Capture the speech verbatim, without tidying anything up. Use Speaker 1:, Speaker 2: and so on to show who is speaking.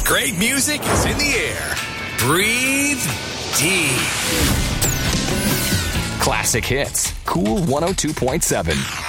Speaker 1: Great music is in the air. Breathe deep. Classic Hits. Cool one oh two point seven.